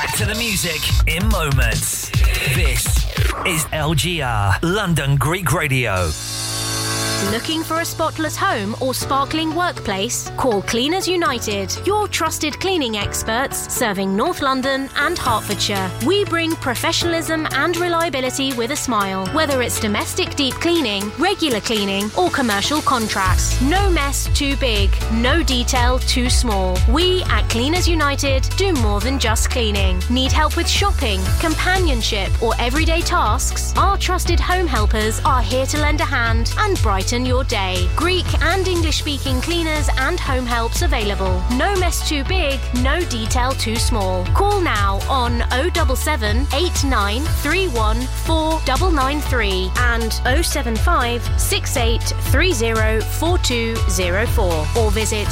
Back to the music in moments. This is LGR, London Greek Radio. Looking for a spotless home or sparkling workplace? Call Cleaners United, your trusted cleaning experts serving North London and Hertfordshire. We bring professionalism and reliability with a smile. Whether it's domestic deep cleaning, regular cleaning, or commercial contracts, no mess too big, no detail too small. We at Cleaners United do more than just cleaning. Need help with shopping, companionship, or everyday tasks? Our trusted home helpers are here to lend a hand and brighten your day. Greek and English-speaking cleaners and home helps available. No mess too big, no detail too small. Call now on 077 89 31 4993 and 075 68 30 4204 or visit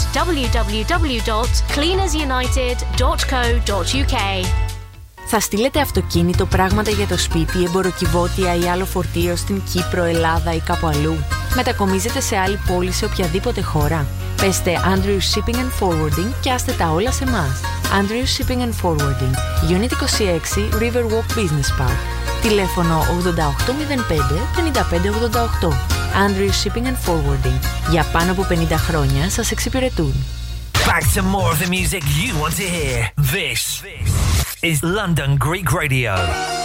www.cleanersunited.co.uk. Θα στείλετε αυτοκίνητο, πράγματα για το σπίτι, εμποροκιβώτια ή άλλο φορτίο στην Κύπρο, Ελλάδα ή κάπου αλλού? Μετακομίζετε σε άλλη πόλη, σε οποιαδήποτε χώρα? Πέστε Andrews Shipping and Forwarding και άστε τα όλα σε εμάς. Andrews Shipping and Forwarding, Unit 26, Riverwalk Business Park. Τηλέφωνο 8805 5588. Andrews Shipping and Forwarding. Για πάνω από 50 χρόνια σας εξυπηρετούν. Back to more of the music you want to hear. This is London Greek Radio.